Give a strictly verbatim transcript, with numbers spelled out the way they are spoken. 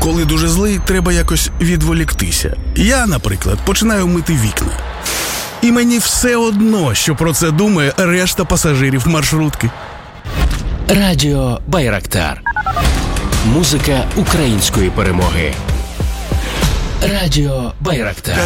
Коли дуже злий, треба якось відволіктися. Я, наприклад, починаю мити вікна. І мені все одно, що про це думає решта пасажирів маршрутки. Радіо Байрактар. Музика української перемоги. Радіо Байрактар.